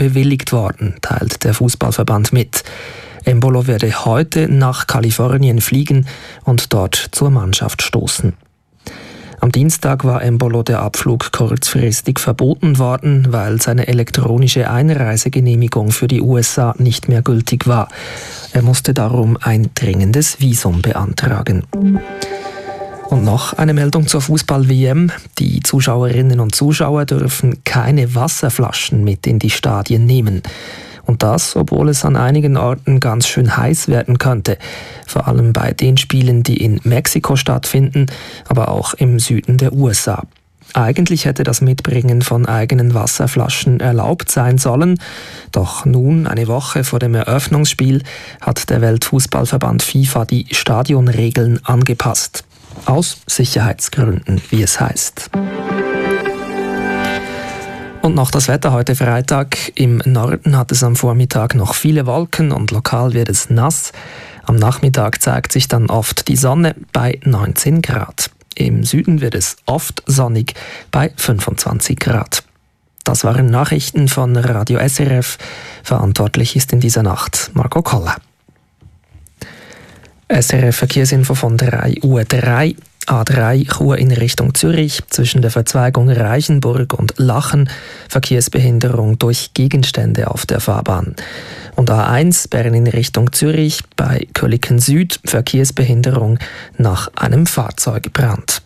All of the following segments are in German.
bewilligt worden, teilt der Fußballverband mit. Embolo werde heute nach Kalifornien fliegen und dort zur Mannschaft stoßen. Am Dienstag war Embolo der Abflug kurzfristig verboten worden, weil seine elektronische Einreisegenehmigung für die USA nicht mehr gültig war. Er musste darum ein dringendes Visum beantragen. Und noch eine Meldung zur Fußball-WM. Die Zuschauerinnen und Zuschauer dürfen keine Wasserflaschen mit in die Stadien nehmen. Und das, obwohl es an einigen Orten ganz schön heiß werden könnte. Vor allem bei den Spielen, die in Mexiko stattfinden, aber auch im Süden der USA. Eigentlich hätte das Mitbringen von eigenen Wasserflaschen erlaubt sein sollen. Doch nun, eine Woche vor dem Eröffnungsspiel, hat der Weltfußballverband FIFA die Stadionregeln angepasst. Aus Sicherheitsgründen, wie es heißt. Und noch das Wetter heute Freitag. Im Norden hat es am Vormittag noch viele Wolken und lokal wird es nass. Am Nachmittag zeigt sich dann oft die Sonne bei 19 Grad. Im Süden wird es oft sonnig bei 25 Grad. Das waren Nachrichten von Radio SRF. Verantwortlich ist in dieser Nacht Marco Koller. SRF Verkehrsinfo von 3:03 Uhr. A3 Chur in Richtung Zürich, zwischen der Verzweigung Reichenburg und Lachen, Verkehrsbehinderung durch Gegenstände auf der Fahrbahn. Und A1 Bern in Richtung Zürich, bei Köliken Süd, Verkehrsbehinderung nach einem Fahrzeugbrand.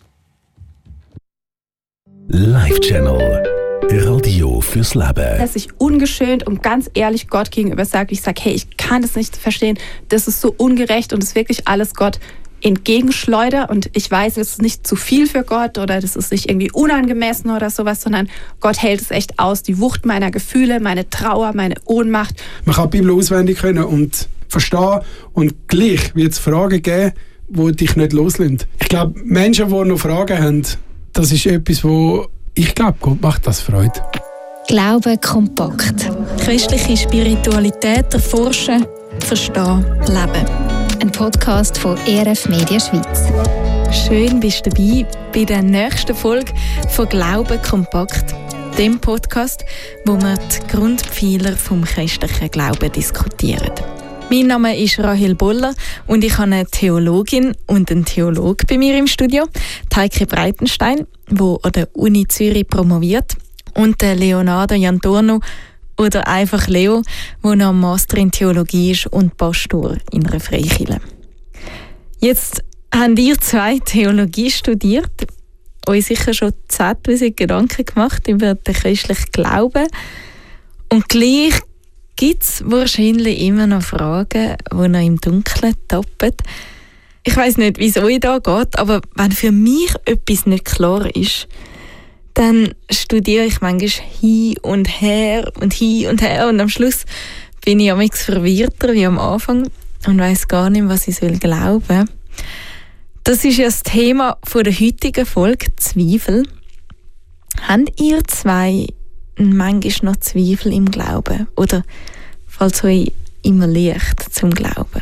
Live-Channel. Radio fürs Leben. Dass ich ungeschönt und ganz ehrlich Gott gegenüber sage, hey, ich kann das nicht verstehen, das ist so ungerecht und es ist wirklich alles Gott entgegenschleuder und ich weiß, es ist nicht zu viel für Gott oder das ist nicht irgendwie unangemessen oder sowas, sondern Gott hält es echt aus, die Wucht meiner Gefühle, meine Trauer, meine Ohnmacht. Man kann die Bibel auswendig können und verstehen und gleich wird es Fragen geben, die dich nicht loslassen. Ich glaube, Menschen, die noch Fragen haben, das ist etwas, wo ich glaube, Gott macht das Freude. Glaube kompakt. Christliche Spiritualität erforschen, verstehen, leben. Ein Podcast von ERF Media Schweiz. Schön bist du dabei bei der nächsten Folge von Glaube kompakt, dem Podcast, wo wir die Grundpfeiler vom christlichen Glauben diskutieren. Mein Name ist Rahel Boller und ich habe eine Theologin und einen Theologe bei mir im Studio, Heike Breitenstein, die an der Uni Zürich promoviert, und der Leonardo Jantorno, oder einfach Leo, der noch Master in Theologie ist und Pastor in einer Freikirche. Jetzt habt ihr 2 Theologie studiert, euch sicher schon 10'000 Gedanken gemacht über den christlichen Glauben. Und gleich gibt es wahrscheinlich immer noch Fragen, die noch im Dunkeln tappen. Ich weiss nicht, wie es euch da geht, aber wenn für mich etwas nicht klar ist, dann studiere ich manchmal hin und her und am Schluss bin ich manchmal verwirrter wie am Anfang und weiss gar nicht, was ich glauben soll. Das ist ja das Thema der heutigen Folge, Zweifel. Habt ihr 2 manchmal noch Zweifel im Glauben? Oder fällt es euch immer leicht zum Glauben?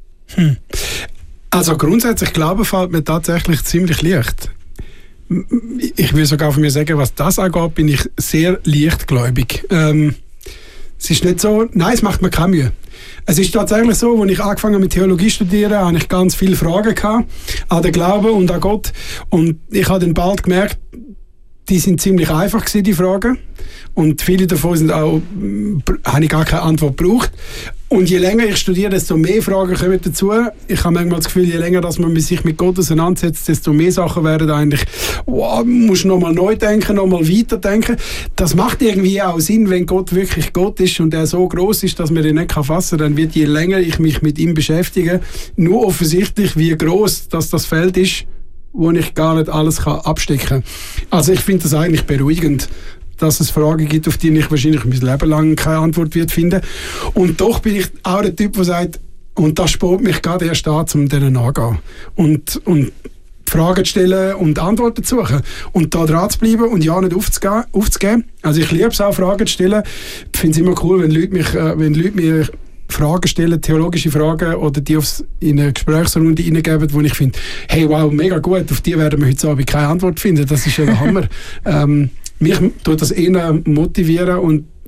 Also grundsätzlich Glauben fällt mir tatsächlich ziemlich leicht. Ich will sogar von mir sagen, was das angeht, bin ich sehr leichtgläubig. Es ist nicht so, nein, es macht mir keine Mühe. Es ist tatsächlich so, als ich angefangen habe mit Theologie zu studieren, habe ich ganz viele Fragen gehabt an den Glauben und an Gott. Und ich habe dann bald gemerkt, die sind ziemlich einfach gewesen, die Fragen. Und viele davon sind auch, habe ich gar keine Antwort gebraucht. Und je länger ich studiere, desto mehr Fragen kommen dazu. Ich habe manchmal das Gefühl, je länger dass man sich mit Gott auseinandersetzt, desto mehr Sachen werden eigentlich, musst du nochmal neu denken, nochmal weiterdenken. Das macht irgendwie auch Sinn, wenn Gott wirklich Gott ist und er so groß ist, dass man ihn nicht fassen kann, dann wird, je länger ich mich mit ihm beschäftige, nur offensichtlich, wie groß das Feld ist, wo ich gar nicht alles abstecken kann. Also ich finde das eigentlich beruhigend, dass es Fragen gibt, auf die ich wahrscheinlich mein Leben lang keine Antwort wird finden. Und doch bin ich auch der Typ, der sagt, und das sport mich gerade erst an, um denen nachzugehen. Und Fragen zu stellen und Antworten zu suchen. Und da dran zu bleiben und ja nicht aufzugeben. Also ich liebe es auch, Fragen zu stellen. Ich finde es immer cool, wenn Leute mir Fragen stellen, theologische Fragen, oder die in eine Gesprächsrunde reingeben, wo ich finde, hey, wow, mega gut, auf die werden wir heute Abend keine Antwort finden. Das ist ja der Hammer. Mich tut das eher motivieren und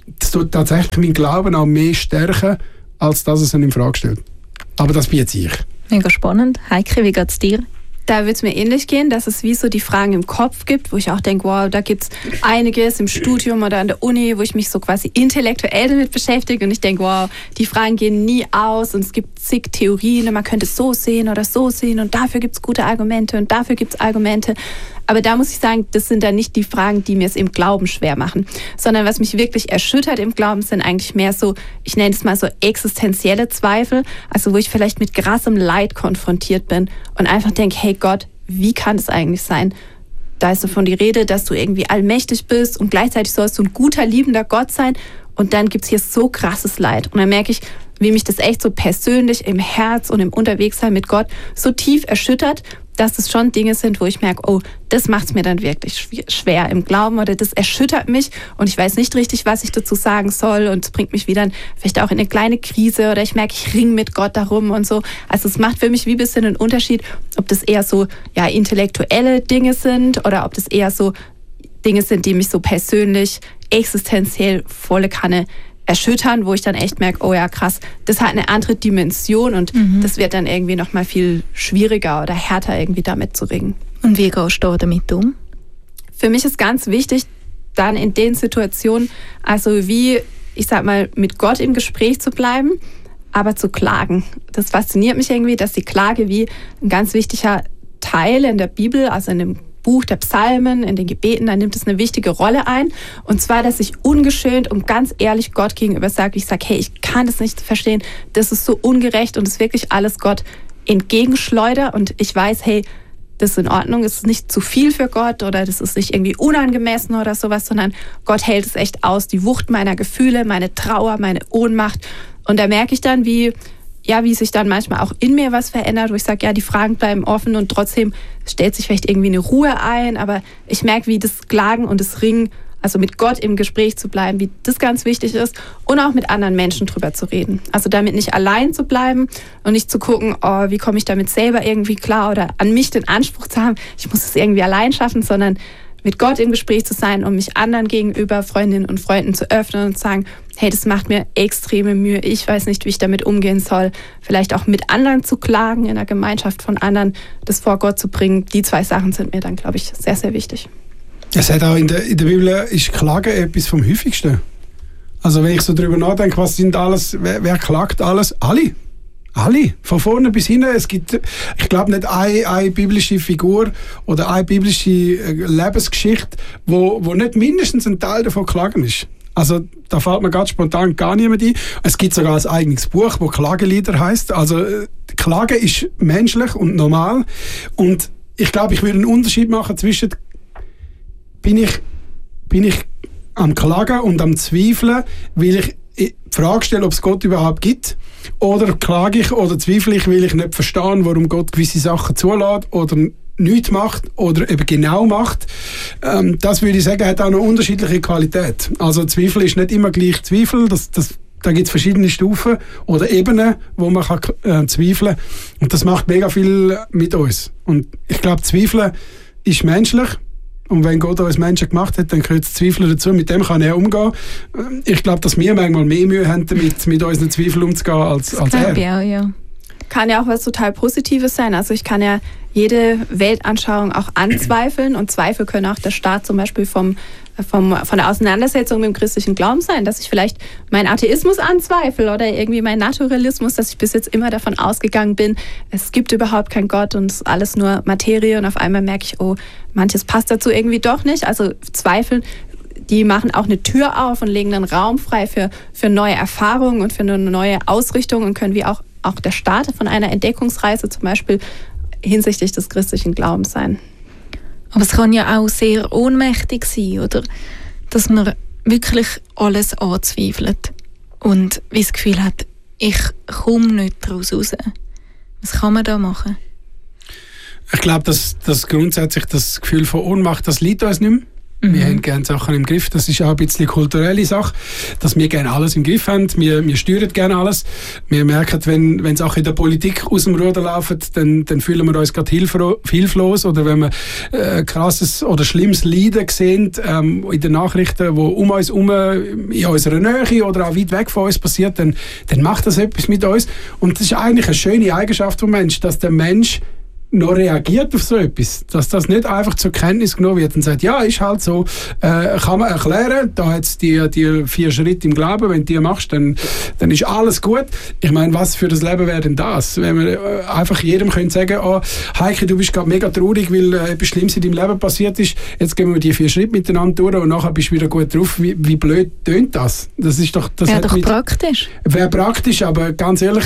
das tut tatsächlich meinen Glauben auch mehr stärken, als dass es ihn in Frage stellt. Aber das bietet sich. Mega spannend. Heike, wie geht es dir? Da wird es mir ähnlich gehen, dass es wie so die Fragen im Kopf gibt, wo ich auch denke, wow, da gibt es einiges im Studium oder an der Uni, wo ich mich so quasi intellektuell damit beschäftige und ich denke, wow, die Fragen gehen nie aus und es gibt zig Theorien und man könnte es so sehen oder so sehen und dafür gibt es gute Argumente und dafür gibt es Argumente. Aber da muss ich sagen, das sind dann nicht die Fragen, die mir es im Glauben schwer machen, sondern was mich wirklich erschüttert im Glauben sind eigentlich mehr so, ich nenne es mal so existenzielle Zweifel, also wo ich vielleicht mit krassem Leid konfrontiert bin und einfach denke, hey Gott, wie kann das eigentlich sein? Da ist davon die Rede, dass du irgendwie allmächtig bist und gleichzeitig sollst du ein guter, liebender Gott sein und dann gibt es hier so krasses Leid. Und dann merke ich, wie mich das echt so persönlich im Herz und im Unterwegssein mit Gott so tief erschüttert, dass es schon Dinge sind, wo ich merke, oh, das macht es mir dann wirklich schwer im Glauben oder das erschüttert mich und ich weiß nicht richtig, was ich dazu sagen soll und es bringt mich wieder vielleicht auch in eine kleine Krise oder ich merke, ich ringe mit Gott darum und so. Also es macht für mich wie ein bisschen einen Unterschied, ob das eher so ja, intellektuelle Dinge sind oder ob das eher so Dinge sind, die mich so persönlich, existenziell volle Kanne erschüttern, wo ich dann echt merke, oh ja krass, das hat eine andere Dimension und das wird dann irgendwie nochmal viel schwieriger oder härter irgendwie damit zu ringen. Und wie gehst du damit um? Für mich ist ganz wichtig, dann in den Situationen, also wie, ich sag mal, mit Gott im Gespräch zu bleiben, aber zu klagen. Das fasziniert mich irgendwie, dass die Klage wie ein ganz wichtiger Teil in der Bibel, also in dem Buch der Psalmen, in den Gebeten, da nimmt es eine wichtige Rolle ein. Und zwar, dass ich ungeschönt und ganz ehrlich Gott gegenüber sage, hey, ich kann das nicht verstehen, das ist so ungerecht und es ist wirklich alles Gott entgegenschleuder und ich weiß, hey, das ist in Ordnung, es ist nicht zu viel für Gott oder das ist nicht irgendwie unangemessen oder sowas, sondern Gott hält es echt aus, die Wucht meiner Gefühle, meine Trauer, meine Ohnmacht. Und da merke ich dann, wie sich dann manchmal auch in mir was verändert, wo ich sage, ja, die Fragen bleiben offen und trotzdem stellt sich vielleicht irgendwie eine Ruhe ein, aber ich merke, wie das Klagen und das Ringen, also mit Gott im Gespräch zu bleiben, wie das ganz wichtig ist und auch mit anderen Menschen drüber zu reden. Also damit nicht allein zu bleiben und nicht zu gucken, oh, wie komme ich damit selber irgendwie klar oder an mich den Anspruch zu haben, ich muss es irgendwie allein schaffen, sondern mit Gott im Gespräch zu sein und mich anderen gegenüber, Freundinnen und Freunden zu öffnen und zu sagen, hey, das macht mir extreme Mühe, ich weiß nicht, wie ich damit umgehen soll. Vielleicht auch mit anderen zu klagen, in der Gemeinschaft von anderen, das vor Gott zu bringen. Die 2 Sachen sind mir dann, glaube ich, sehr, sehr wichtig. Es hat auch in der Bibel ist Klagen etwas vom Häufigsten. Also wenn ich so drüber nachdenke, was sind alles, wer klagt alles? Alle, von vorne bis hinten. Es gibt, ich glaube, nicht eine biblische Figur oder eine biblische Lebensgeschichte, wo nicht mindestens ein Teil davon Klagen ist. Also da fällt mir ganz spontan gar niemand ein. Es gibt sogar ein eigenes Buch, das Klagelieder heisst. Also Klagen ist menschlich und normal. Und ich glaube, ich würde einen Unterschied machen zwischen bin ich am Klagen und am Zweifeln, weil ich die Frage stelle, ob es Gott überhaupt gibt. Oder klage ich oder zweifle ich, weil ich nicht verstehe, warum Gott gewisse Sachen zulässt oder nichts macht oder eben genau macht. Das würde ich sagen, hat auch eine unterschiedliche Qualität. Also Zweifel ist nicht immer gleich Zweifel. Da gibt es verschiedene Stufen oder Ebenen, wo man kann, zweifeln kann. Und das macht mega viel mit uns. Und ich glaube, Zweifeln ist menschlich. Und wenn Gott uns Menschen gemacht hat, dann gehört das Zweifeln dazu. Mit dem kann er umgehen. Ich glaube, dass wir manchmal mehr Mühe haben, damit mit unseren Zweifeln umzugehen, als er. Ja. Kann ja auch was total Positives sein. Also ich kann ja jede Weltanschauung auch anzweifeln und Zweifel können auch der Start zum Beispiel von der Auseinandersetzung mit dem christlichen Glauben sein, dass ich vielleicht meinen Atheismus anzweifle oder irgendwie meinen Naturalismus, dass ich bis jetzt immer davon ausgegangen bin, es gibt überhaupt keinen Gott und es ist alles nur Materie und auf einmal merke ich, oh, manches passt dazu irgendwie doch nicht. Also Zweifel, die machen auch eine Tür auf und legen einen Raum frei für neue Erfahrungen und für eine neue Ausrichtung und können wie auch der Start von einer Entdeckungsreise zum Beispiel hinsichtlich des christlichen Glaubens sein. Aber es kann ja auch sehr ohnmächtig sein, oder? Dass man wirklich alles anzweifelt und wie das Gefühl hat, ich komme nicht daraus raus. Was kann man da machen? Ich glaube, dass grundsätzlich das Gefühl von Ohnmacht, das liegt uns nicht mehr. Wir haben gerne Sachen im Griff. Das ist auch ein bisschen eine kulturelle Sache, dass wir gerne alles im Griff haben. Wir steuern gerne alles. Wir merken, wenn Sachen in der Politik aus dem Ruder laufen, dann fühlen wir uns gerade hilflos. Oder wenn wir krasses oder schlimmes Leiden sehen in den Nachrichten, wo um uns herum, in unserer Nähe oder auch weit weg von uns passiert, dann macht das etwas mit uns. Und das ist eigentlich eine schöne Eigenschaft vom Menschen, dass der Mensch noch reagiert auf so etwas. Dass das nicht einfach zur Kenntnis genommen wird und sagt, ja, ist halt so, kann man erklären, da hat es die 4 Schritte im Glauben, wenn du die machst, dann ist alles gut. Ich meine, was für das Leben wäre denn das? Wenn wir einfach jedem können sagen, oh, Heike, du bist gerade mega traurig, weil etwas Schlimmes in deinem Leben passiert ist, jetzt gehen wir die 4 Schritte miteinander durch und nachher bist du wieder gut drauf. Wie blöd tönt das? Das ist doch... Das wäre doch praktisch. Wäre praktisch, aber ganz ehrlich,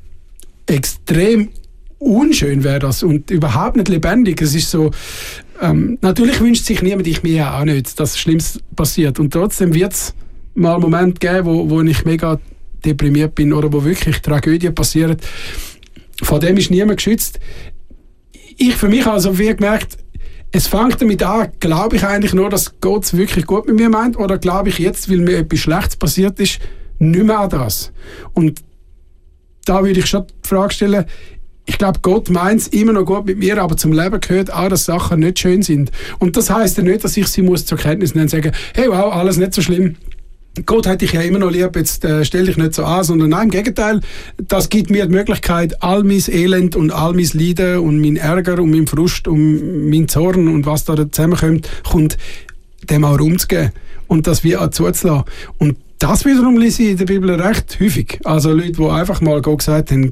extrem unschön wäre das und überhaupt nicht lebendig. Es ist so, natürlich wünscht sich niemand, ich mir auch nicht, dass Schlimmes passiert. Und trotzdem wird es mal einen Moment geben, wo ich mega deprimiert bin oder wo wirklich Tragödien passieren. Vor dem ist niemand geschützt. Ich für mich also wie gemerkt, es fängt damit an, glaube ich eigentlich nur, dass Gott es wirklich gut mit mir meint, oder glaube ich jetzt, weil mir etwas Schlechtes passiert ist, nicht mehr an das. Und da würde ich schon die Frage stellen, ich glaube, Gott meint es immer noch gut mit mir, aber zum Leben gehört auch, dass Sachen nicht schön sind. Und das heisst ja nicht, dass ich sie muss zur Kenntnis nehmen und sagen, hey, wow, alles nicht so schlimm. Gott hat dich ja immer noch lieb, jetzt stell dich nicht so an, sondern nein, im Gegenteil, das gibt mir die Möglichkeit, all mein Elend und all mein Leiden und mein Ärger und mein Frust und mein Zorn und was da zusammenkommt, dem auch Raum zu geben und das wie auch zuzulassen. Und das wiederum lese ich in der Bibel recht häufig. Also Leute, die einfach mal gesagt haben,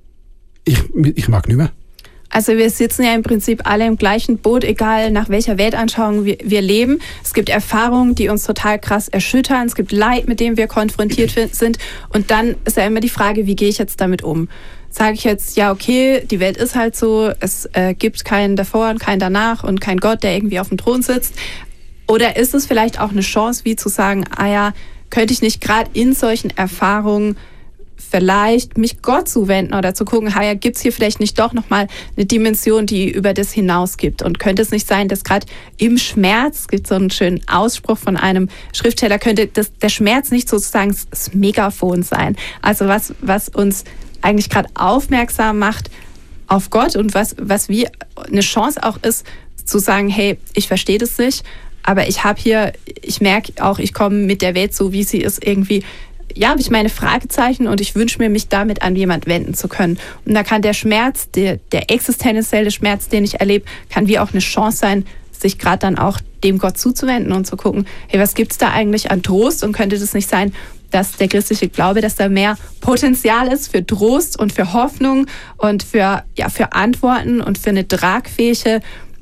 ich mag nicht mehr. Also wir sitzen ja im Prinzip alle im gleichen Boot, egal nach welcher Weltanschauung wir leben. Es gibt Erfahrungen, die uns total krass erschüttern. Es gibt Leid, mit dem wir konfrontiert sind. Und dann ist ja immer die Frage, wie gehe ich jetzt damit um? Sage ich jetzt, ja okay, die Welt ist halt so, es gibt keinen davor und keinen danach und keinen Gott, der irgendwie auf dem Thron sitzt. Oder ist es vielleicht auch eine Chance, wie zu sagen, könnte ich nicht gerade in solchen Erfahrungen vielleicht mich Gott zuwenden oder zu gucken, gibt es hier vielleicht nicht doch nochmal eine Dimension, die über das hinaus gibt? Und könnte es nicht sein, dass gerade im Schmerz, es gibt so einen schönen Ausspruch von einem Schriftsteller, könnte der Schmerz nicht sozusagen das Megafon sein? Also was uns eigentlich gerade aufmerksam macht auf Gott und was wie eine Chance auch ist, zu sagen, hey, ich verstehe das nicht, aber ich merke auch, ich komme mit der Welt so, wie sie ist, irgendwie, habe ich meine Fragezeichen und ich wünsche mir, mich damit an jemand wenden zu können. Und da kann der Schmerz, der existenzielle Schmerz, den ich erlebe, kann wie auch eine Chance sein, sich gerade dann auch dem Gott zuzuwenden und zu gucken, hey, was gibt es da eigentlich an Trost? Und könnte das nicht sein, dass der christliche Glaube, dass da mehr Potenzial ist für Trost und für Hoffnung und für Antworten und für eine tragfähige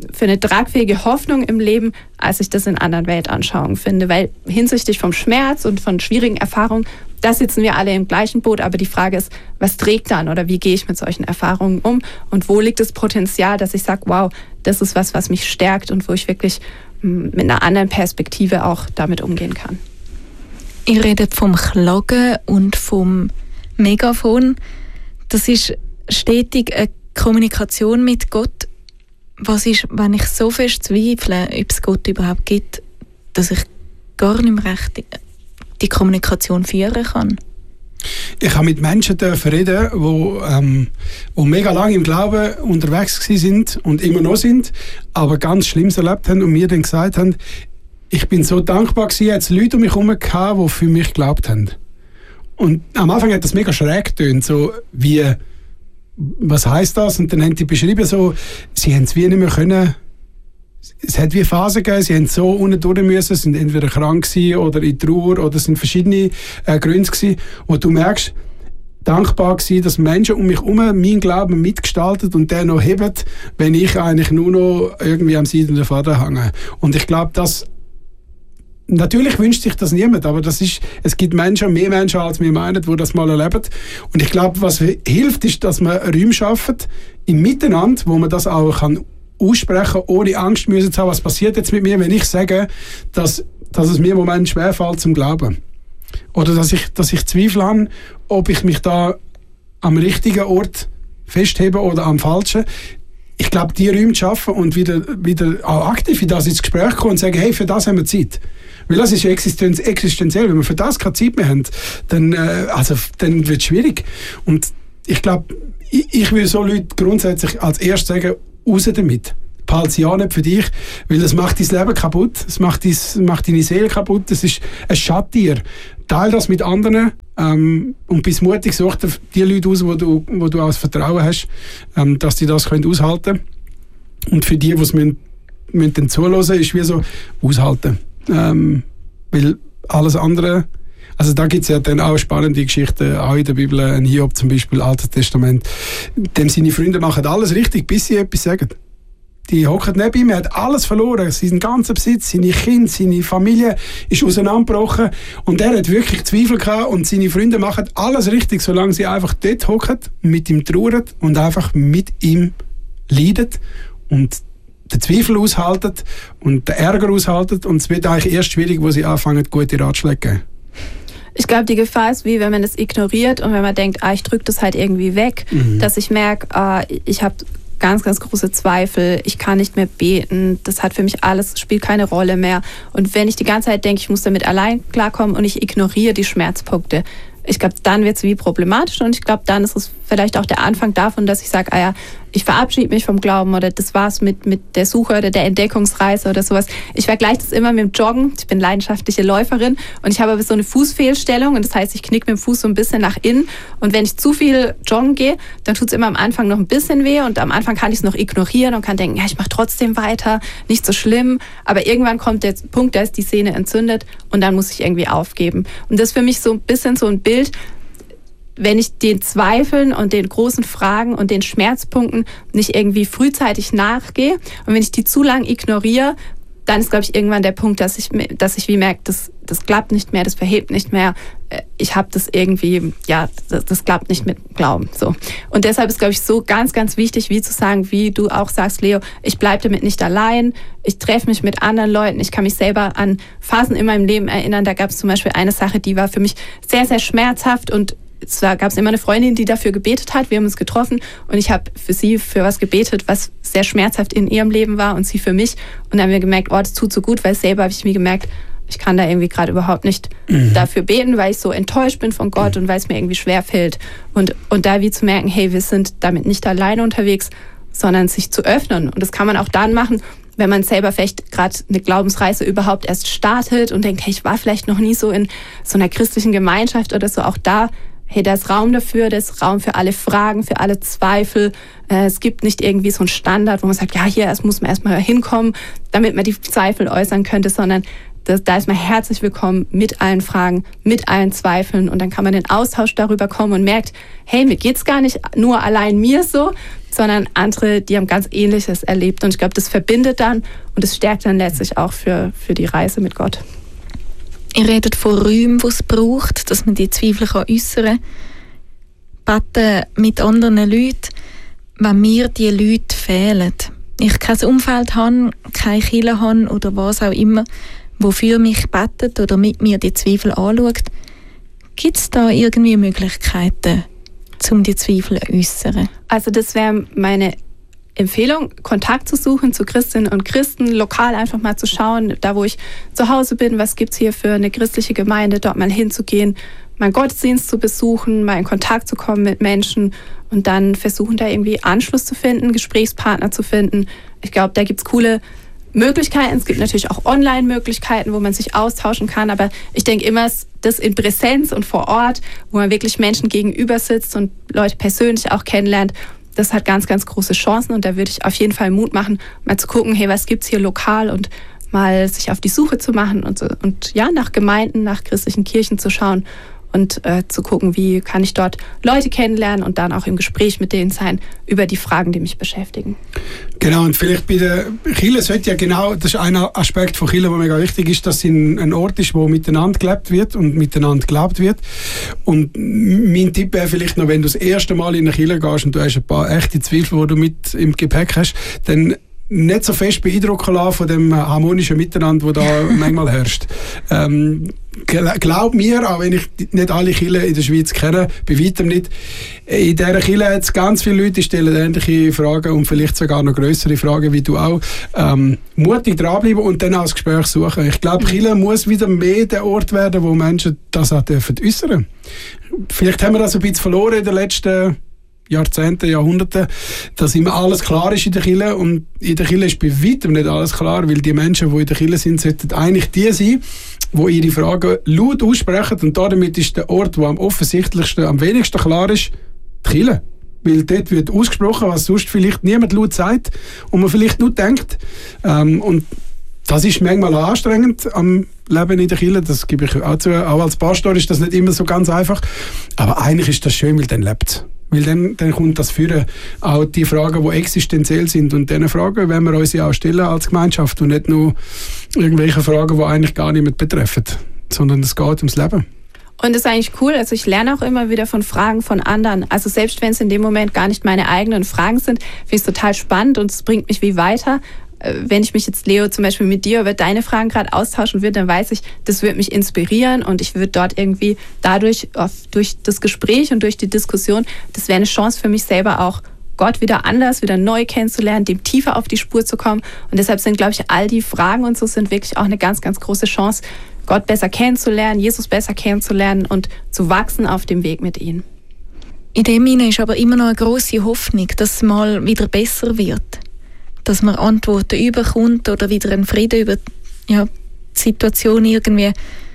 Hoffnung im Leben, als ich das in anderen Weltanschauungen finde. Weil hinsichtlich vom Schmerz und von schwierigen Erfahrungen, da sitzen wir alle im gleichen Boot. Aber die Frage ist, was trägt dann oder wie gehe ich mit solchen Erfahrungen um? Und wo liegt das Potenzial, dass ich sage, wow, das ist was mich stärkt und wo ich wirklich mit einer anderen Perspektive auch damit umgehen kann. Ihr redet vom Klagen und vom Megafon. Das ist stetig eine Kommunikation mit Gott. Was ist, wenn ich so fest zweifle, ob es Gott überhaupt gibt, dass ich gar nicht mehr recht die Kommunikation führen kann? Ich habe mit Menschen reden, die mega lange im Glauben unterwegs sind und immer noch sind, aber ganz Schlimmes erlebt haben und mir dann gesagt haben, ich bin so dankbar gewesen, jetzt Leute um mich herum gehabt, die für mich geglaubt haben. Und am Anfang hat das mega schräg getönt, so wie, was heisst das? Und dann haben die beschrieben, so, sie haben es wie nicht mehr können. Es hat wie Phasen gegeben, sie haben so unten durch müssen, sind entweder krank gewesen oder in Trauer oder es sind verschiedene Gründe gewesen, wo du merkst, dankbar gewesen, dass Menschen um mich herum meinen Glauben mitgestaltet und den noch heben, wenn ich eigentlich nur noch irgendwie am seidenen Faden hänge. Und ich glaube, dass natürlich wünscht sich das niemand, aber es gibt mehr Menschen, als wir meinen, die das mal erleben. Und ich glaube, was hilft, ist, dass man Räume schafft im Miteinander, wo man das auch kann aussprechen, ohne Angst müssen zu haben, was passiert jetzt mit mir, wenn ich sage, dass es mir im Moment schwerfällt zum Glauben. Oder dass ich Zweifel habe, ob ich mich da am richtigen Ort festhebe oder am falschen. ich glaube, die Räume zu schaffen und wieder auch aktiv in das ins Gespräch kommen und sagen, hey, für das haben wir Zeit. Weil das ist ja existenziell. Wenn wir für das keine Zeit mehr haben, dann wird es schwierig. Und ich glaube, ich will so Leute grundsätzlich als erstes sagen, raus damit. Behalte es ja nicht für dich, weil das macht dein Leben kaputt, es macht deine Seele kaputt, es schadet dir. Teile das mit anderen und bist mutig, such dir die Leute aus, wo du auch das Vertrauen hast, dass die das aushalten können. Und für die, die es müssen dann zuhören, ist wie so aushalten. Weil alles andere, also da gibt es ja dann auch spannende Geschichten, auch in der Bibel, ein Hiob zum Beispiel, Altes Testament. Dem seine Freunde machen alles richtig, bis sie etwas sagen. Die hocken neben ihm, er hat alles verloren, seinen ganzen Besitz, seine Kinder, seine Familie ist auseinandergebrochen und er hat wirklich Zweifel gehabt und seine Freunde machen alles richtig, solange sie einfach dort hocken, mit ihm trauern und einfach mit ihm leiden und den Zweifel aushalten und den Ärger aushalten und es wird eigentlich erst schwierig, wo sie anfangen, gute Ratschläge zu geben. Ich glaube, die Gefahr ist, wie wenn man das ignoriert und wenn man denkt, ich drücke das halt irgendwie weg, dass ich merke, ich habe ganz, ganz große Zweifel, ich kann nicht mehr beten, das hat für mich alles, spielt keine Rolle mehr. Und wenn ich die ganze Zeit denke, ich muss damit allein klarkommen und ich ignoriere die Schmerzpunkte, ich glaube, dann wird es wie problematisch und ich glaube, dann ist es vielleicht auch der Anfang davon, dass ich sage, ich verabschiede mich vom Glauben oder das war's mit der Suche oder der Entdeckungsreise oder sowas. Ich vergleiche das immer mit dem Joggen. Ich bin leidenschaftliche Läuferin und ich habe aber so eine Fußfehlstellung und das heißt, ich knicke mit dem Fuß so ein bisschen nach innen und wenn ich zu viel joggen gehe, dann tut es immer am Anfang noch ein bisschen weh und am Anfang kann ich es noch ignorieren und kann denken, ich mache trotzdem weiter, nicht so schlimm, aber irgendwann kommt der Punkt, da ist die Sehne entzündet und dann muss ich irgendwie aufgeben. Und das ist für mich so ein bisschen so ein Bild, wenn ich den Zweifeln und den großen Fragen und den Schmerzpunkten nicht irgendwie frühzeitig nachgehe und wenn ich die zu lang ignoriere, dann ist, glaube ich, irgendwann der Punkt, dass ich wie merke, das klappt nicht mehr, das verhebt nicht mehr. Ich habe das irgendwie, das klappt nicht mit Glauben. So. Und deshalb ist, glaube ich, so ganz, ganz wichtig, wie zu sagen, wie du auch sagst, Leo, ich bleibe damit nicht allein, ich treffe mich mit anderen Leuten, ich kann mich selber an Phasen in meinem Leben erinnern. Da gab es zum Beispiel eine Sache, die war für mich sehr, sehr schmerzhaft und da gab es immer eine Freundin, die dafür gebetet hat. Wir haben uns getroffen und ich habe für sie für was gebetet, was sehr schmerzhaft in ihrem Leben war und sie für mich. Und dann haben wir gemerkt, das tut so gut, weil selber habe ich mir gemerkt, ich kann da irgendwie gerade überhaupt nicht dafür beten, weil ich so enttäuscht bin von Gott und weil es mir irgendwie schwerfällt. Und da wie zu merken, hey, wir sind damit nicht alleine unterwegs, sondern sich zu öffnen. Und das kann man auch dann machen, wenn man selber vielleicht gerade eine Glaubensreise überhaupt erst startet und denkt, hey, ich war vielleicht noch nie so in so einer christlichen Gemeinschaft oder so, auch da, hey, da ist Raum dafür, da ist Raum für alle Fragen, für alle Zweifel. Es gibt nicht irgendwie so einen Standard, wo man sagt, hier muss man erstmal hinkommen, damit man die Zweifel äußern könnte, sondern da ist man herzlich willkommen mit allen Fragen, mit allen Zweifeln und dann kann man in den Austausch darüber kommen und merkt, hey, mir geht's gar nicht nur allein mir so, sondern andere, die haben ganz Ähnliches erlebt und ich glaube, das verbindet dann und es stärkt dann letztlich auch für die Reise mit Gott. Ihr redet von Räumen, die es braucht, dass man die Zweifel äußern kann. Beten mit anderen Leuten, wenn mir die Leute fehlen. Ich kein Umfeld habe, keine Kirche habe oder was auch immer, wo für mich betet oder mit mir die Zweifel anschaut. Gibt es da irgendwie Möglichkeiten, um die Zweifel zu äußern? Also das wäre meine Empfehlung, Kontakt zu suchen zu Christinnen und Christen, lokal einfach mal zu schauen, da wo ich zu Hause bin, was gibt es hier für eine christliche Gemeinde, dort mal hinzugehen, mal einen Gottesdienst zu besuchen, mal in Kontakt zu kommen mit Menschen und dann versuchen, da irgendwie Anschluss zu finden, Gesprächspartner zu finden. Ich glaube, da gibt es coole Möglichkeiten. Es gibt natürlich auch Online-Möglichkeiten, wo man sich austauschen kann, aber ich denke immer, das in Präsenz und vor Ort, wo man wirklich Menschen gegenüber sitzt und Leute persönlich auch kennenlernt, das hat ganz, ganz große Chancen und da würde ich auf jeden Fall Mut machen, mal zu gucken, hey, was gibt's hier lokal und mal sich auf die Suche zu machen und nach Gemeinden, nach christlichen Kirchen zu schauen und zu gucken, wie kann ich dort Leute kennenlernen und dann auch im Gespräch mit denen sein über die Fragen, die mich beschäftigen. Genau, und vielleicht bei der Kirche sollte ja genau, das ist ein Aspekt von Kirche, der mega wichtig ist, dass es ein Ort ist, wo miteinander gelebt wird und miteinander geglaubt wird. Und mein Tipp wäre vielleicht noch, wenn du das erste Mal in eine Kirche gehst und du hast ein paar echte Zweifel, die du mit im Gepäck hast, dann nicht so fest beeindrucken lassen von dem harmonischen Miteinander, das da manchmal herrscht. Glaub mir, auch wenn ich nicht alle Kirchen in der Schweiz kenne, bei weitem nicht, in dieser Kirche hat es ganz viele Leute, die stellen ähnliche Fragen und vielleicht sogar noch grössere Fragen, wie du auch. Mutig dranbleiben und dann auch das Gespräch suchen. Ich glaube, Kirche muss wieder mehr der Ort werden, wo Menschen das auch dürfen äußern. Vielleicht haben wir das ein bisschen verloren in den letzten Jahrzehnten, Jahrhunderten, dass immer alles klar ist in der Kirche, und in der Kirche ist bei weitem nicht alles klar, weil die Menschen, die in der Kirche sind, sollten eigentlich die sein, die ihre Fragen laut aussprechen, und damit ist der Ort, wo am offensichtlichsten, am wenigsten klar ist, die Kirche. Weil dort wird ausgesprochen, was sonst vielleicht niemand laut sagt und man vielleicht nur denkt. Und das ist manchmal anstrengend am Leben in der Kirche, das gebe ich auch zu. Auch als Pastor ist das nicht immer so ganz einfach. Aber eigentlich ist das schön, weil dann lebt es. Weil dann kommt das führen. Auch die Fragen, die existenziell sind. Und diese Fragen wollen wir uns ja auch stellen als Gemeinschaft und nicht nur irgendwelche Fragen, die eigentlich gar niemand betreffen, sondern es geht ums Leben. Und das ist eigentlich cool. Also ich lerne auch immer wieder von Fragen von anderen. Also selbst wenn es in dem Moment gar nicht meine eigenen Fragen sind, finde ich es total spannend und es bringt mich wie weiter. Wenn ich mich jetzt, Leo, zum Beispiel mit dir über deine Fragen gerade austauschen würde, dann weiß ich, das wird mich inspirieren und ich würde dort irgendwie dadurch, durch das Gespräch und durch die Diskussion, das wäre eine Chance für mich selber auch, Gott wieder anders, wieder neu kennenzulernen, dem tiefer auf die Spur zu kommen. Und deshalb sind, glaube ich, all die Fragen und so sind wirklich auch eine ganz, ganz große Chance, Gott besser kennenzulernen, Jesus besser kennenzulernen und zu wachsen auf dem Weg mit ihm. In dem hinein ist aber immer noch eine grosse Hoffnung, dass es mal wieder besser wird. Dass man Antworten überkommt oder wieder einen Frieden über die Situation irgendwie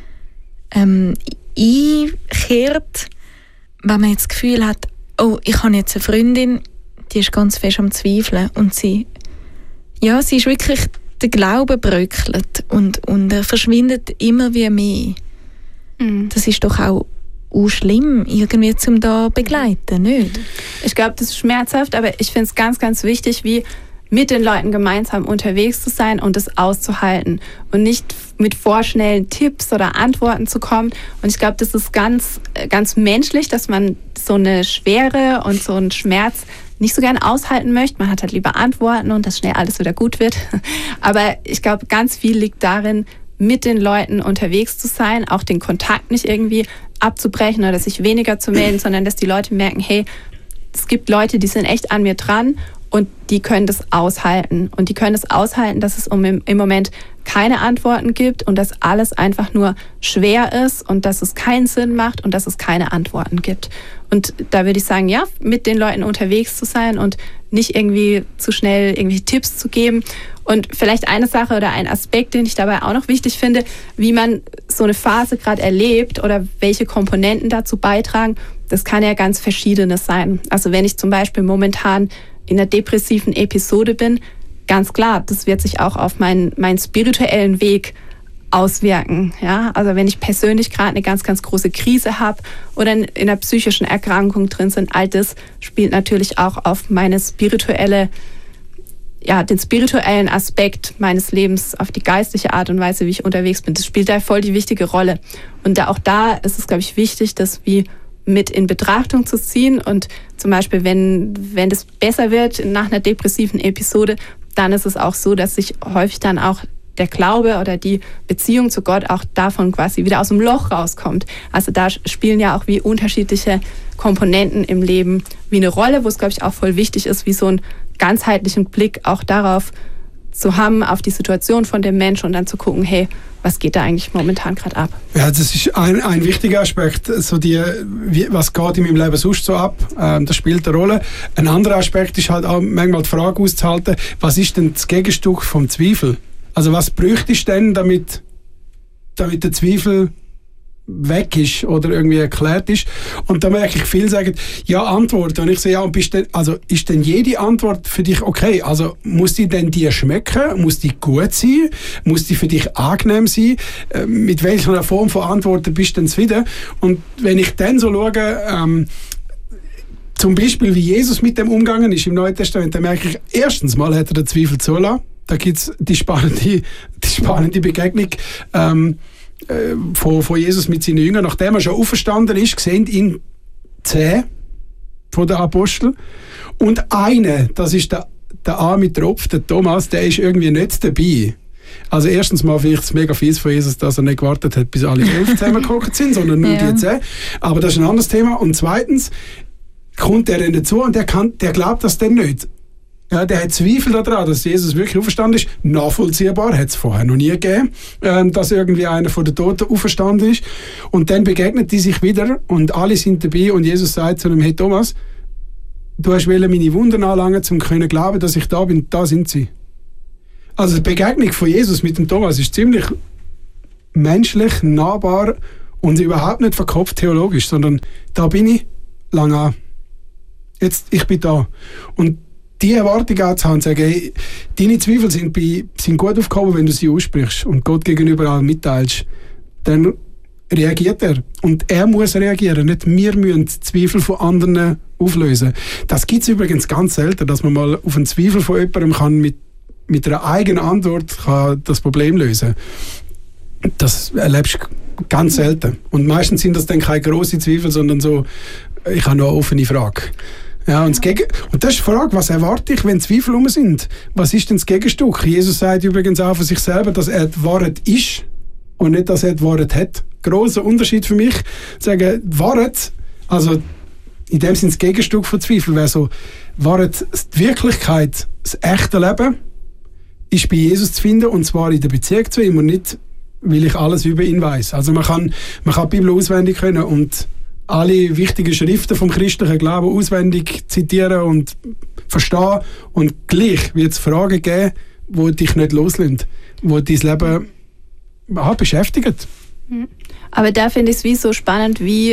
einkehrt, wenn man jetzt das Gefühl hat, oh, ich habe jetzt eine Freundin, die ist ganz fest am Zweifeln und sie ist wirklich, der Glaube bröckelt und er verschwindet immer wie mehr. Das ist doch auch schlimm, irgendwie zum da begleiten, nicht? Ich glaube, das ist schmerzhaft, aber ich finde es ganz, ganz wichtig, wie mit den Leuten gemeinsam unterwegs zu sein und es auszuhalten und nicht mit vorschnellen Tipps oder Antworten zu kommen. Und ich glaube, das ist ganz, ganz menschlich, dass man so eine Schwere und so einen Schmerz nicht so gerne aushalten möchte. Man hat halt lieber Antworten und dass schnell alles wieder gut wird. Aber ich glaube, ganz viel liegt darin, mit den Leuten unterwegs zu sein, auch den Kontakt nicht irgendwie abzubrechen oder sich weniger zu melden, sondern dass die Leute merken, hey, es gibt Leute, die sind echt an mir dran und die können das aushalten. Und die können es aushalten, dass es im Moment keine Antworten gibt und dass alles einfach nur schwer ist und dass es keinen Sinn macht und dass es keine Antworten gibt. Und da würde ich sagen, ja, mit den Leuten unterwegs zu sein und nicht irgendwie zu schnell irgendwie Tipps zu geben. Und vielleicht eine Sache oder ein Aspekt, den ich dabei auch noch wichtig finde, wie man so eine Phase gerade erlebt oder welche Komponenten dazu beitragen, das kann ja ganz Verschiedenes sein. Also wenn ich zum Beispiel momentan in einer depressiven Episode bin, ganz klar, das wird sich auch auf meinen spirituellen Weg auswirken. Ja? Also wenn ich persönlich gerade eine ganz, ganz große Krise habe oder in einer psychischen Erkrankung drin sind, all das spielt natürlich auch auf meine den spirituellen Aspekt meines Lebens, auf die geistliche Art und Weise, wie ich unterwegs bin. Das spielt da voll die wichtige Rolle. Und auch da ist es, glaube ich, wichtig, das wie mit in Betrachtung zu ziehen und zum Beispiel, wenn das besser wird nach einer depressiven Episode, dann ist es auch so, dass sich häufig dann auch der Glaube oder die Beziehung zu Gott auch davon quasi wieder aus dem Loch rauskommt. Also da spielen ja auch wie unterschiedliche Komponenten im Leben wie eine Rolle, wo es, glaube ich, auch voll wichtig ist, wie so einen ganzheitlichen Blick auch darauf zu haben, auf die Situation von dem Menschen und dann zu gucken, hey, was geht da eigentlich momentan gerade ab? Ja, das ist ein wichtiger Aspekt, so was geht in meinem Leben sonst so ab, das spielt eine Rolle. Ein anderer Aspekt ist halt auch manchmal die Frage auszuhalten, was ist denn das Gegenstück vom Zweifel? Also was bräuchtest du denn, damit der Zweifel weg ist oder irgendwie erklärt ist? Und da merke ich, viele sagen, ja, Antworten. Und ich sage, ja, und ist denn jede Antwort für dich okay? Also muss die denn dir schmecken? Muss die gut sein? Muss die für dich angenehm sein? Mit welcher Form von Antworten bist du denn zufrieden? Und wenn ich dann so schaue, zum Beispiel, wie Jesus mit dem umgegangen ist im Neuen Testament, dann merke ich, erstens mal hat er den Zweifel zulassen. Da gibt es die spannende Begegnung von Jesus mit seinen Jüngern. Nachdem er schon auferstanden ist, sehen ihn 10 von den Aposteln. Und eine, das ist der arme Tropf, der Thomas, der ist irgendwie nicht dabei. Also erstens mal finde ich es mega fies von Jesus, dass er nicht gewartet hat, bis alle 11 zusammengekocht sind, sondern nur die 10. Aber das ist ein anderes Thema. Und zweitens kommt er dann dazu und der glaubt das dann nicht. Ja, der hat Zweifel daran, dass Jesus wirklich auferstanden ist. Nachvollziehbar, hat es vorher noch nie gegeben, dass irgendwie einer von den Toten auferstanden ist. Und dann begegnet die sich wieder und alle sind dabei und Jesus sagt zu ihm, hey Thomas, du hast meine Wunden anlangen, um zu glauben, dass ich da bin. Da sind sie. Also die Begegnung von Jesus mit dem Thomas ist ziemlich menschlich, nahbar und überhaupt nicht verkopft theologisch, sondern da bin ich, lang an. Jetzt, ich bin da. Und die Erwartung auch zu haben, und sagen, hey, deine Zweifel sind gut aufgehoben, wenn du sie aussprichst und Gott gegenüber auch mitteilst, dann reagiert er. Und er muss reagieren, nicht wir müssen Zweifel von anderen auflösen. Das gibt es übrigens ganz selten, dass man mal auf einen Zweifel von jemandem kann mit einer eigenen Antwort kann das Problem lösen. Das erlebst du ganz selten. Und meistens sind das dann keine grossen Zweifel, sondern so, ich habe noch eine offene Frage. Ja, und das ist die Frage, was erwarte ich, wenn Zweifel rum sind? Was ist denn das Gegenstück? Jesus sagt übrigens auch von sich selber, dass er die Wahrheit ist und nicht, dass er die Wahrheit hat. Grosser Unterschied für mich. Sagen, Wahrheit, also in dem Sinne das Gegenstück von Zweifel, wäre so, Wahrheit, die Wirklichkeit, das echte Leben, ist bei Jesus zu finden, und zwar in der Beziehung zu ihm und nicht, weil ich alles über ihn weiss. Also man kann die Bibel auswendig können und alle wichtigen Schriften vom christlichen Glauben auswendig zitieren und verstehen, und gleich wird es Fragen geben, die dich nicht loslassen, die dein Leben beschäftigen. Aber da finde ich es wie so spannend, wie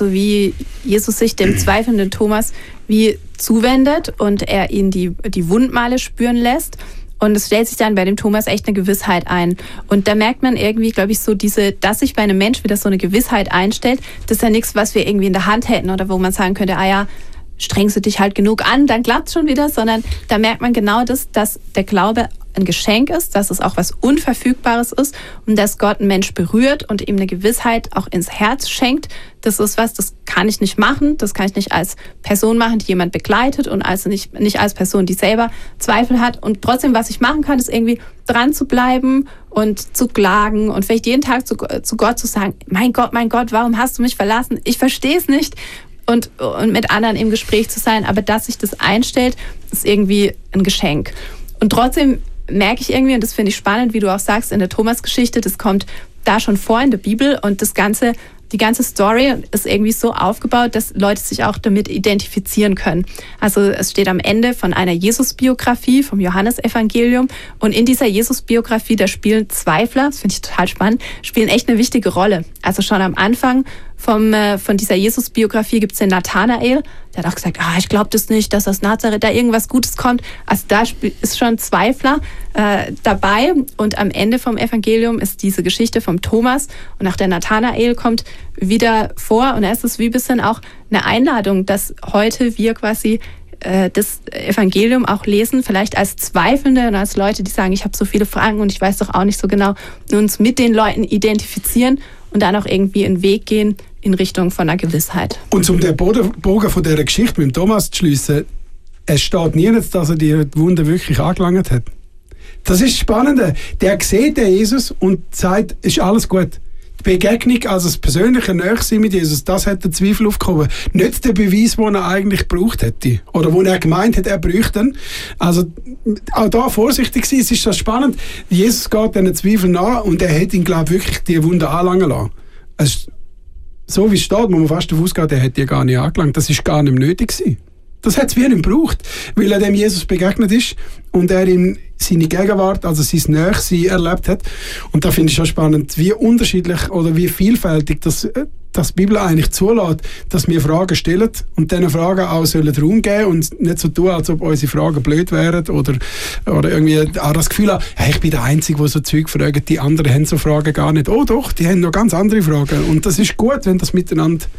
Jesus sich dem zweifelnden Thomas wie zuwendet und er ihn die Wundmale spüren lässt. Und es stellt sich dann bei dem Thomas echt eine Gewissheit ein. Und da merkt man irgendwie, glaube ich, so dass sich bei einem Mensch wieder so eine Gewissheit einstellt, das ist ja nichts, was wir irgendwie in der Hand hätten oder wo man sagen könnte, strengst du dich halt genug an, dann klappt es schon wieder, sondern da merkt man genau das, dass der Glaube ein Geschenk ist, dass es auch was Unverfügbares ist und dass Gott einen Mensch berührt und ihm eine Gewissheit auch ins Herz schenkt. Das ist was, das kann ich nicht machen, das kann ich nicht als Person machen, die jemand begleitet, und also nicht als Person, die selber Zweifel hat. Und trotzdem, was ich machen kann, ist irgendwie dran zu bleiben und zu klagen und vielleicht jeden Tag zu Gott zu sagen, mein Gott, warum hast du mich verlassen? Ich verstehe es nicht. Und mit anderen im Gespräch zu sein, aber dass sich das einstellt, ist irgendwie ein Geschenk. Und trotzdem merke ich irgendwie, und das finde ich spannend, wie du auch sagst, in der Thomas-Geschichte, das kommt da schon vor in der Bibel, und die ganze Story ist irgendwie so aufgebaut, dass Leute sich auch damit identifizieren können. Also es steht am Ende von einer Jesus-Biografie, vom Johannesevangelium, und in dieser Jesus-Biografie, da spielen Zweifler, das finde ich total spannend, spielen echt eine wichtige Rolle. Also schon am Anfang von dieser Jesus-Biografie gibt es den Nathanael, der hat auch gesagt, ich glaube das nicht, dass aus Nazareth da irgendwas Gutes kommt. Also da ist schon Zweifler dabei, und am Ende vom Evangelium ist diese Geschichte vom Thomas, und auch der Nathanael kommt wieder vor, und da ist es wie ein bisschen auch eine Einladung, dass heute wir quasi das Evangelium auch lesen, vielleicht als Zweifelnde und als Leute, die sagen, ich habe so viele Fragen und ich weiß doch auch nicht so genau, uns mit den Leuten identifizieren und dann auch irgendwie einen Weg gehen in Richtung von einer Gewissheit. Und um den Bogen von dieser Geschichte mit Thomas zu schliessen, es steht nirgends, dass er die Wunde wirklich angelangt hat. Das ist das Spannende. Der sieht den Jesus und sagt, ist alles gut. Die Begegnung, also das persönliche Nächsein mit Jesus, das hat den Zweifel aufgehoben. Nicht der Beweis, den er eigentlich gebraucht hätte. Oder wo er gemeint hat, er bräuchte. Also auch da vorsichtig sein, es ist das spannend. Jesus geht diesen Zweifel nach und er hat ihn, glaube ich, wirklich die Wunde anlangen lassen. Also, so wie es steht, wo man fast davon ausgeht, er hätte die gar nicht angelangt. Das ist gar nicht nötig gewesen. Das hat es wie nicht gebraucht, weil er dem Jesus begegnet ist und er in seine Gegenwart, also sein Nächsein erlebt hat. Und da finde ich schon spannend, wie unterschiedlich oder wie vielfältig das die Bibel eigentlich zulässt, dass wir Fragen stellen und diesen Fragen auch sollen Raum geben und nicht so tun, als ob unsere Fragen blöd wären oder irgendwie auch das Gefühl haben, hey, ich bin der Einzige, der so Zeug fragt, die anderen haben so Fragen gar nicht. Oh doch, die haben noch ganz andere Fragen. Und das ist gut, wenn das miteinander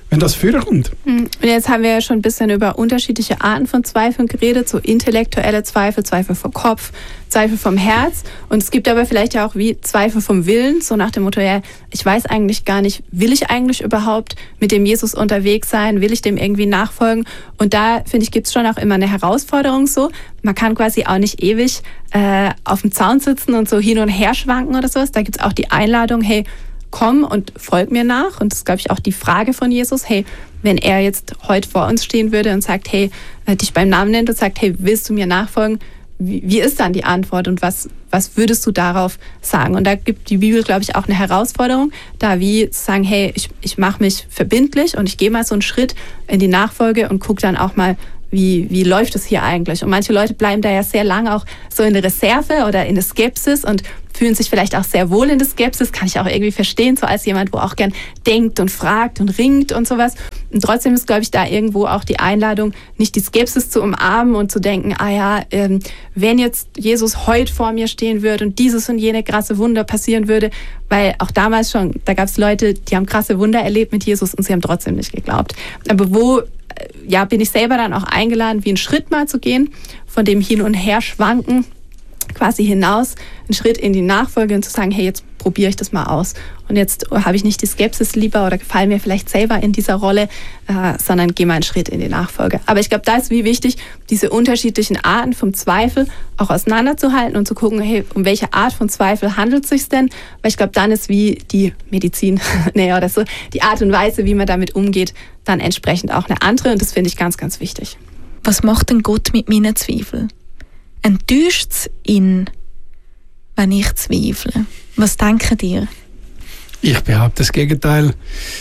wenn das vorkommt. Und jetzt haben wir ja schon ein bisschen über unterschiedliche Arten von Zweifeln geredet, so intellektuelle Zweifel, Zweifel vom Kopf, Zweifel vom Herz. Und es gibt aber vielleicht ja auch wie Zweifel vom Willen, so nach dem Motto, ja, ich weiß eigentlich gar nicht, will ich eigentlich überhaupt mit dem Jesus unterwegs sein, will ich dem irgendwie nachfolgen? Und da, finde ich, gibt es schon auch immer eine Herausforderung so. Man kann quasi auch nicht ewig auf dem Zaun sitzen und so hin und her schwanken oder sowas. Da gibt es auch die Einladung, hey, komm und folg mir nach. Und das ist, glaube ich, auch die Frage von Jesus, hey, wenn er jetzt heute vor uns stehen würde und sagt, hey, dich beim Namen nennt und sagt, hey, willst du mir nachfolgen? Wie ist dann die Antwort und was würdest du darauf sagen? Und da gibt die Bibel, glaube ich, auch eine Herausforderung, da wie zu sagen, hey, ich mache mich verbindlich und ich gehe mal so einen Schritt in die Nachfolge und gucke dann auch mal, wie läuft es hier eigentlich? Und manche Leute bleiben da ja sehr lange auch so in der Reserve oder in der Skepsis und fühlen sich vielleicht auch sehr wohl in der Skepsis, kann ich auch irgendwie verstehen, so als jemand, wo auch gern denkt und fragt und ringt und sowas. Und trotzdem ist, glaube ich, da irgendwo auch die Einladung, nicht die Skepsis zu umarmen und zu denken, wenn jetzt Jesus heute vor mir stehen würde und dieses und jene krasse Wunder passieren würde, weil auch damals schon, da gab es Leute, die haben krasse Wunder erlebt mit Jesus und sie haben trotzdem nicht geglaubt. Aber bin ich selber dann auch eingeladen, wie einen Schritt mal zu gehen, von dem Hin- und Herschwanken quasi hinaus, einen Schritt in die Nachfolge und zu sagen, hey, jetzt probiere ich das mal aus. Und jetzt habe ich nicht die Skepsis lieber oder gefalle mir vielleicht selber in dieser Rolle, sondern gehe mal einen Schritt in die Nachfolge. Aber ich glaube, da ist wie wichtig, diese unterschiedlichen Arten vom Zweifel auch auseinanderzuhalten und zu gucken, hey, um welche Art von Zweifel handelt es sich denn? Weil ich glaube, dann ist wie die Medizin, oder so, die Art und Weise, wie man damit umgeht, dann entsprechend auch eine andere. Und das finde ich ganz, ganz wichtig. Was macht denn Gott mit meinen Zweifeln? Enttäuscht es ihn, wenn ich zweifle? Was denken ihr? Ich behaupte das Gegenteil.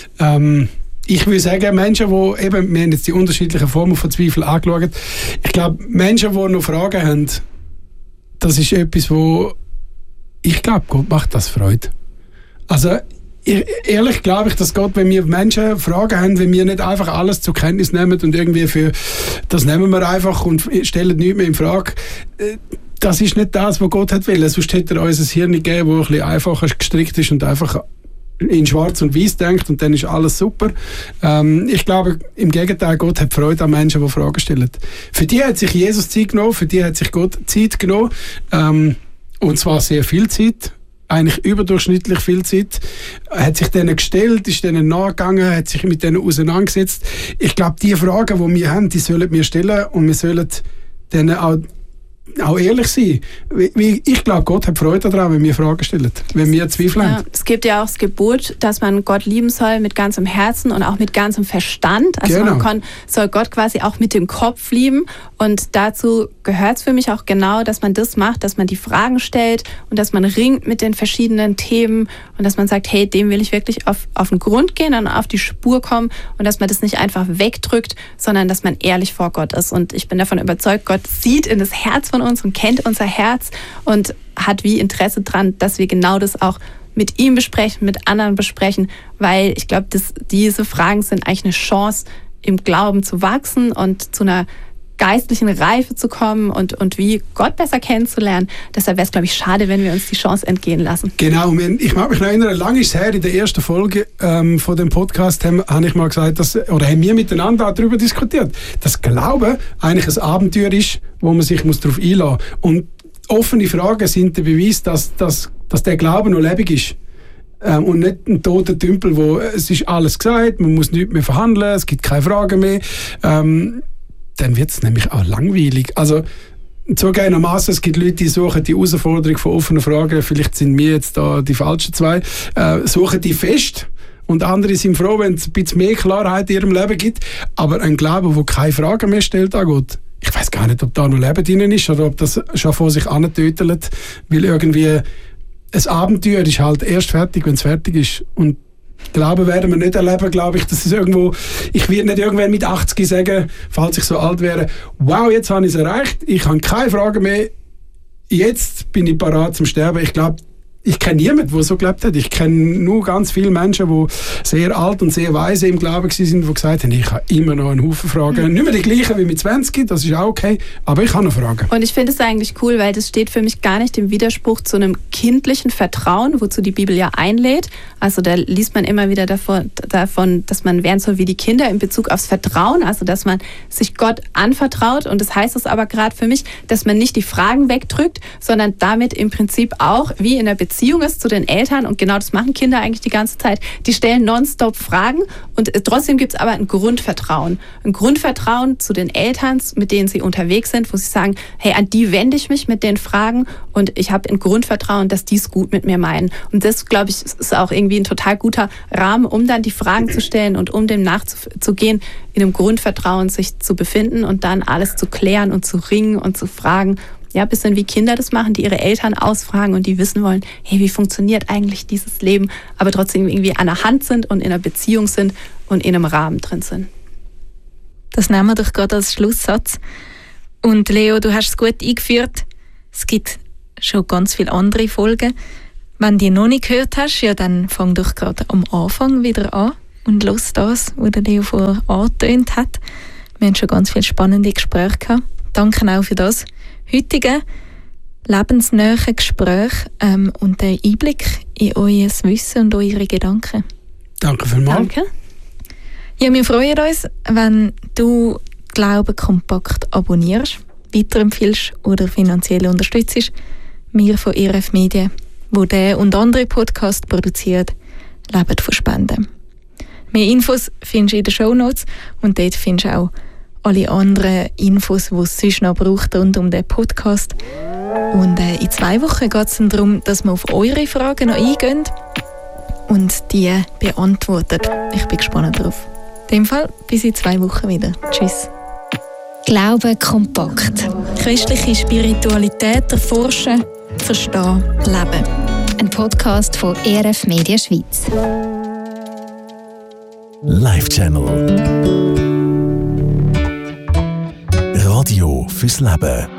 Ich würde sagen, Menschen, die eben, wir haben jetzt die unterschiedlichen Formen von Zweifel angeschaut, ich glaube, Menschen, die noch Fragen haben, das ist etwas, wo ich glaube, Gott macht das Freude. Also ehrlich glaube ich, dass Gott, wenn wir Menschen Fragen haben, wenn wir nicht einfach alles zur Kenntnis nehmen und irgendwie das nehmen wir einfach und stellen nichts mehr in Frage, das ist nicht das, was Gott hat will. Sonst hätte er uns ein Hirn gegeben, das ein bisschen einfacher gestrickt ist und einfach in Schwarz und Weiß denkt und dann ist alles super. Ich glaube, im Gegenteil, Gott hat Freude an Menschen, die Fragen stellen. Für die hat sich Jesus Zeit genommen, für die hat sich Gott Zeit genommen, und zwar sehr viel Zeit. Eigentlich überdurchschnittlich viel Zeit, hat sich denen gestellt, ist denen nachgegangen, hat sich mit denen auseinandergesetzt. Ich glaube, die Fragen, die wir haben, die sollen wir stellen und wir sollen denen auch ehrlich sein. Ich glaube, Gott hat Freude daran, wenn wir Fragen stellen, wenn wir Zweifel haben. Es gibt ja auch das Gebot, dass man Gott lieben soll mit ganzem Herzen und auch mit ganzem Verstand. Also genau. Man soll Gott quasi auch mit dem Kopf lieben. Und dazu gehört es für mich auch genau, dass man das macht, dass man die Fragen stellt und dass man ringt mit den verschiedenen Themen und dass man sagt, hey, dem will ich wirklich auf den Grund gehen und auf die Spur kommen und dass man das nicht einfach wegdrückt, sondern dass man ehrlich vor Gott ist. Und ich bin davon überzeugt, Gott sieht in das Herz von uns und kennt unser Herz und hat wie Interesse dran, dass wir genau das auch mit ihm besprechen, mit anderen besprechen, weil ich glaube, diese Fragen sind eigentlich eine Chance, im Glauben zu wachsen und zu einer geistlichen Reife zu kommen und wie Gott besser kennenzulernen. Deshalb wäre es, glaube ich, schade, wenn wir uns die Chance entgehen lassen. Genau, ich mag mich noch erinnern, lange ist es her, in der ersten Folge von dem Podcast habe ich mal gesagt, haben wir miteinander darüber diskutiert, dass Glaube eigentlich ein Abenteuer ist, wo man sich darauf einlassen muss. Und offene Fragen sind der Beweis, dass der Glaube noch lebendig ist. Und nicht ein toter Tümpel, wo es ist alles gesagt, man muss nichts mehr verhandeln, es gibt keine Fragen mehr. Dann wird es nämlich auch langweilig. Also zugegebenermaßen, es gibt Leute, die suchen die Herausforderung von offenen Fragen, vielleicht sind wir jetzt da die falschen zwei, suchen die fest und andere sind froh, wenn es ein bisschen mehr Klarheit in ihrem Leben gibt. Aber ein Glaube, der keine Fragen mehr stellt an Gott, ich weiß gar nicht, ob da noch Leben drin ist oder ob das schon vor sich antötelt, weil irgendwie ein Abenteuer ist halt erst fertig, wenn es fertig ist. Und Glauben werden wir nicht erleben, glaube ich. Das ist irgendwo, ich werde nicht irgendwann mit 80 sagen, falls ich so alt wäre, wow, jetzt habe ich es erreicht, ich habe keine Fragen mehr, jetzt bin ich parat zum Sterben. Ich glaube, Ich kenne niemanden, der so gelebt hat. Ich kenne nur ganz viele Menschen, die sehr alt und sehr weise im Glauben waren, die gesagt haben, ich habe immer noch einen Haufen Fragen. Nicht mehr die gleichen wie mit 20, das ist auch okay, aber ich habe noch Fragen. Und ich finde es eigentlich cool, weil das steht für mich gar nicht im Widerspruch zu einem kindlichen Vertrauen, wozu die Bibel ja einlädt. Also da liest man immer wieder davon, dass man werden soll wie die Kinder in Bezug aufs Vertrauen, also dass man sich Gott anvertraut. Und das heißt es aber gerade für mich, dass man nicht die Fragen wegdrückt, sondern damit im Prinzip auch wie in der Beziehung ist zu den Eltern, und genau das machen Kinder eigentlich die ganze Zeit, die stellen nonstop Fragen und trotzdem gibt es aber ein Grundvertrauen. Ein Grundvertrauen zu den Eltern, mit denen sie unterwegs sind, wo sie sagen, hey, an die wende ich mich mit den Fragen und ich habe ein Grundvertrauen, dass die es gut mit mir meinen. Und das, glaube ich, ist auch irgendwie ein total guter Rahmen, um dann die Fragen zu stellen und um dem nachzugehen, in einem Grundvertrauen sich zu befinden und dann alles zu klären und zu ringen und zu fragen. Ja, ein bisschen wie Kinder das machen, die ihre Eltern ausfragen und die wissen wollen, hey, wie funktioniert eigentlich dieses Leben, aber trotzdem irgendwie an der Hand sind und in einer Beziehung sind und in einem Rahmen drin sind. Das nehmen wir doch gerade als Schlusssatz. Und Leo, du hast es gut eingeführt. Es gibt schon ganz viele andere Folgen. Wenn du die noch nicht gehört hast, ja, dann fang doch gerade am Anfang wieder an und los das, was der Leo vorher angetönt hat. Wir haben schon ganz viele spannende Gespräche gehabt. Danke auch für das heutige lebensnähe Gespräch und den Einblick in euer Wissen und eure Gedanken. Danke vielmals. Danke. Ja, wir freuen uns, wenn du Glauben kompakt abonnierst, weiterempfiehlst oder finanziell unterstützt. Wir von ERF Medien, wo der und andere Podcasts produziert, leben von Spenden. Mehr Infos findest du in den Shownotes und dort findest du auch alle anderen Infos, die es sonst noch braucht rund um den Podcast. Und in 2 Wochen geht es darum, dass wir auf eure Fragen noch eingehen und die beantwortet. Ich bin gespannt drauf. In dem Fall bis in 2 Wochen wieder. Tschüss. Glaube kompakt. Christliche Spiritualität erforschen, verstehen, leben. Ein Podcast von ERF Media Schweiz. Live Channel. Radio fürs Leben.